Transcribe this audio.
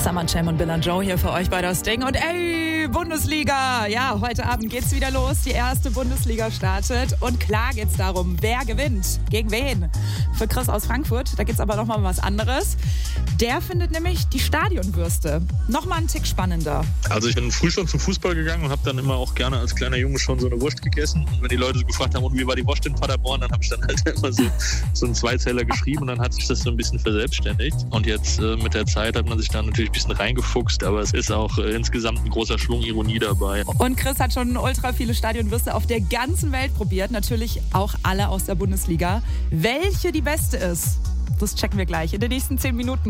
Summer Jam und Bill and Joe hier für euch bei das Ding. Und ey, Bundesliga! Ja, heute Abend geht's wieder los. Die erste Bundesliga startet. Und klar geht's darum, wer gewinnt. Gegen wen? Für Chris aus Frankfurt, da geht's aber nochmal um was anderes. Der findet nämlich die Stadionwürste nochmal einen Tick spannender. Also ich bin früh schon zum Fußball gegangen und habe dann immer auch gerne als kleiner Junge schon so eine Wurst gegessen. Und wenn die Leute so gefragt haben, und wie war die Wurst in Paderborn, dann habe ich dann halt immer so einen Zweizeiler geschrieben und dann hat sich das so ein bisschen verselbstständigt. Und jetzt mit der Zeit hat man sich da natürlich ein bisschen reingefuchst, aber es ist auch insgesamt ein großer Schwung Ironie dabei. Und Chris hat schon ultra viele Stadionwürste auf der ganzen Welt probiert, natürlich auch alle aus der Bundesliga. Welche die beste ist, das checken wir gleich in den nächsten 10 Minuten.